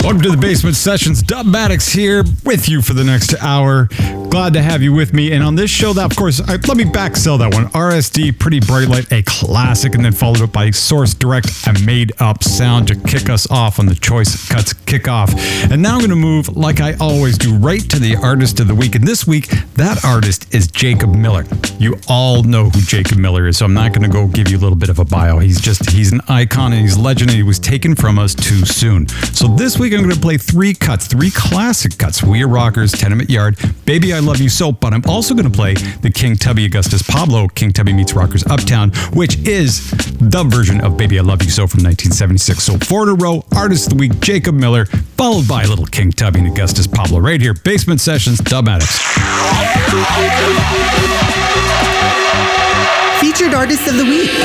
Welcome to the Basement Sessions. Dub Maddox here with you for the next hour. Glad to have you with me. And on this show, that, of course, let me back sell that one. RSD, Pretty Bright Light, a classic, and then followed up by Source Direct, a made-up sound to kick us off on the Choice Cuts kickoff. And now I'm going to move, like I always do, right to the Artist of the Week. And this week, that artist is Jacob Miller. You all know who Jacob Miller is, so I'm not going to go give you a little bit of a bio. He's an icon and he's legend, and he was taken from us too soon. So this week, I'm going to play three classic cuts. We Are Rockers, Tenement Yard, Baby I Love You So, but I'm also going to play the King Tubby Augustus Pablo, King Tubby Meets Rockers Uptown, which is the version of Baby I Love You So from 1976. So 4 in a row, Artist of the Week, Jacob Miller, followed by a little King Tubby and Augustus Pablo right here. Basement Sessions, Dub Addicts. Featured Artist of the Week.